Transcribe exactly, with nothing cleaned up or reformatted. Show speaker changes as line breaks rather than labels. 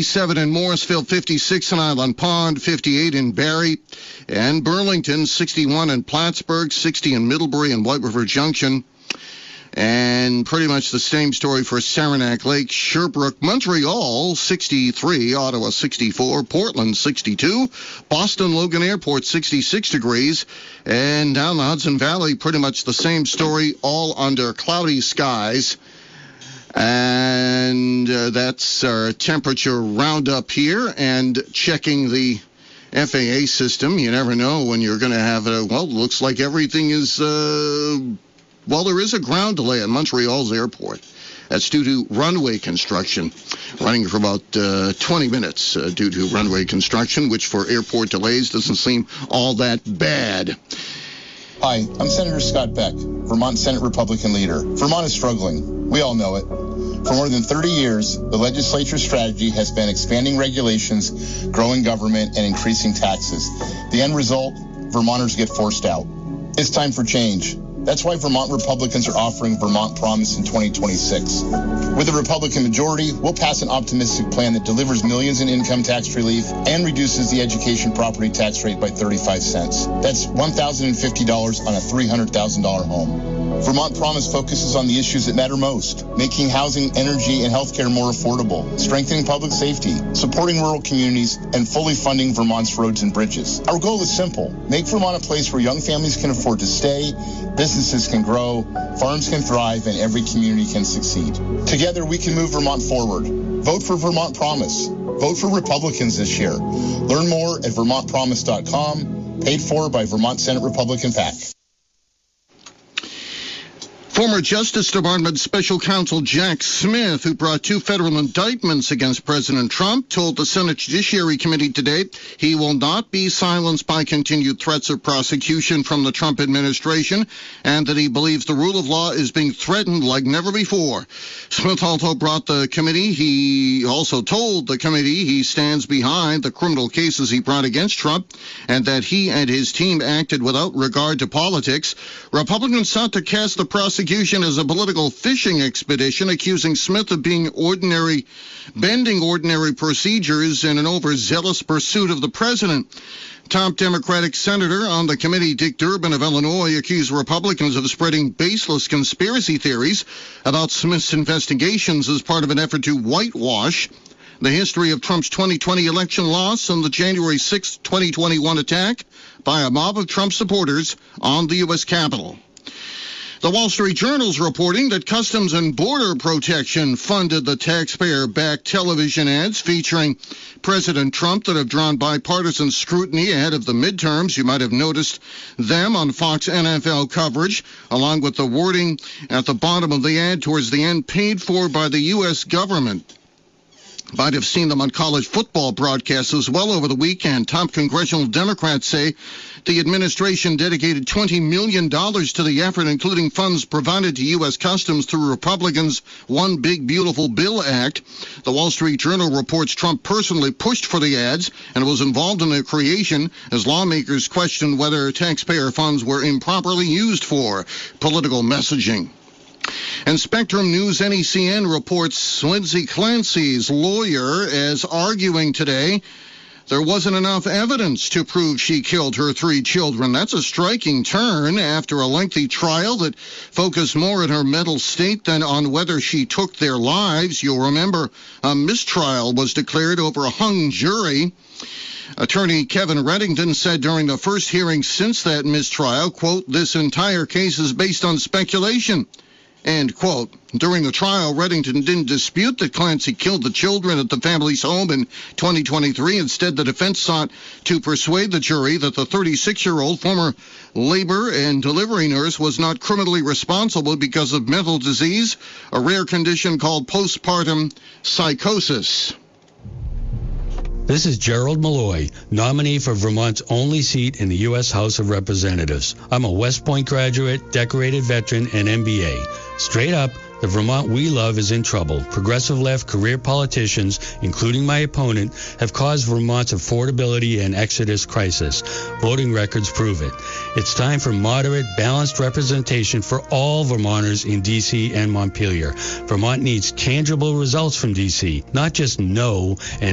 fifty-seven in Morrisville, fifty-six in Island Pond, fifty-eight in Barrie and Burlington, sixty-one in Plattsburgh, sixty in Middlebury and White River Junction. And pretty much the same story for Saranac Lake, Sherbrooke, Montreal, sixty-three, Ottawa, sixty-four, Portland, sixty-two, Boston Logan Airport, sixty-six degrees, and down the Hudson Valley, pretty much the same story, all under cloudy skies. And uh, that's our temperature roundup here, and checking the F A A system. You never know when you're going to have a, well, it looks like everything is, uh, well, there is a ground delay at Montreal's airport. That's due to runway construction, running for about uh, twenty minutes uh, due to runway construction, which for airport delays doesn't seem all that bad.
Hi, I'm Senator Scott Beck, Vermont Senate Republican leader. Vermont is struggling. We all know it. For more than thirty years, the legislature's strategy has been expanding regulations, growing government, and increasing taxes. The end result, Vermonters get forced out. It's time for change. That's why Vermont Republicans are offering Vermont Promise in twenty twenty-six. With a Republican majority, we'll pass an optimistic plan that delivers millions in income tax relief and reduces the education property tax rate by thirty-five cents. That's one thousand fifty dollars on a three hundred thousand dollars home. Vermont Promise focuses on the issues that matter most, making housing, energy, and healthcare more affordable, strengthening public safety, supporting rural communities, and fully funding Vermont's roads and bridges. Our goal is simple. Make Vermont a place where young families can afford to stay, businesses can grow, farms can thrive, and every community can succeed. Together, we can move Vermont forward. Vote for Vermont Promise. Vote for Republicans this year. Learn more at vermont promise dot com, paid for by Vermont Senate Republican PAC.
Former Justice Department Special Counsel Jack Smith, who brought two federal indictments against President Trump, told the Senate Judiciary Committee today he will not be silenced by continued threats of prosecution from the Trump administration, and that he believes the rule of law is being threatened like never before. Smith also brought the committee, he also told the committee he stands behind the criminal cases he brought against Trump, and that he and his team acted without regard to politics. Republicans sought to cast the prosecution as a political fishing expedition, accusing Smith of being ordinary, bending ordinary procedures in an overzealous pursuit of the president. Top Democratic Senator on the committee, Dick Durbin of Illinois, accused Republicans of spreading baseless conspiracy theories about Smith's investigations as part of an effort to whitewash the history of Trump's twenty twenty election loss and the January sixth, twenty twenty-one attack by a mob of Trump supporters on the U S Capitol. The Wall Street Journal's reporting that Customs and Border Protection funded the taxpayer-backed television ads featuring President Trump that have drawn bipartisan scrutiny ahead of the midterms. You might have noticed them on Fox N F L coverage, along with the wording at the bottom of the ad towards the end, paid for by the U S government. Might have seen them on college football broadcasts as well over the weekend. Top congressional Democrats say the administration dedicated twenty million dollars to the effort, including funds provided to U S Customs through Republicans' One Big Beautiful Bill Act. The Wall Street Journal reports Trump personally pushed for the ads and was involved in their creation as lawmakers questioned whether taxpayer funds were improperly used for political messaging. And Spectrum News N E C N reports Lindsay Clancy's lawyer is arguing today there wasn't enough evidence to prove she killed her three children. That's a striking turn after a lengthy trial that focused more on her mental state than on whether she took their lives. You'll remember a mistrial was declared over a hung jury. Attorney Kevin Reddington said during the first hearing since that mistrial, quote, "This entire case is based on speculation." End quote. During the trial, Reddington didn't dispute that Clancy killed the children at the family's home in twenty twenty-three. Instead, the defense sought to persuade the jury that the thirty-six-year-old former labor and delivery nurse was not criminally responsible because of mental disease, a rare condition called postpartum psychosis.
This is Gerald Malloy, nominee for Vermont's only seat in the U S House of Representatives. I'm a West Point graduate, decorated veteran, and M B A. Straight up, the Vermont we love is in trouble. Progressive left career politicians, including my opponent, have caused Vermont's affordability and exodus crisis. Voting records prove it. It's time for moderate, balanced representation for all Vermonters in D C and Montpelier. Vermont needs tangible results from D C, not just no and